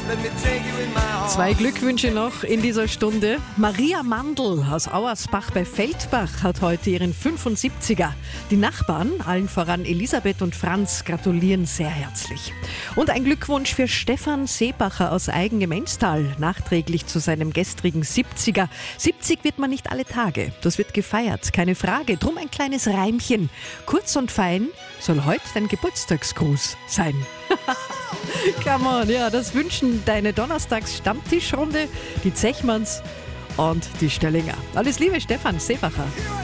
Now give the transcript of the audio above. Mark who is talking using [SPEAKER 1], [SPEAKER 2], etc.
[SPEAKER 1] Zwei Glückwünsche noch in dieser Stunde. Maria Mandl aus Auersbach bei Feldbach hat heute ihren 75er. Die Nachbarn, allen voran Elisabeth und Franz, gratulieren sehr herzlich. Und ein Glückwunsch für Stefan Seebacher aus Eigen im Enstal, nachträglich zu seinem gestrigen 70er. 70 wird man nicht alle Tage, das wird gefeiert, keine Frage. Drum ein kleines Reimchen. Kurz und fein soll heute dein Geburtstagsgruß sein. Come on, ja, das wünschen deine Donnerstags-Stammtischrunde, die Zechmanns und die Stellinger. Alles Liebe, Stefan Seebacher.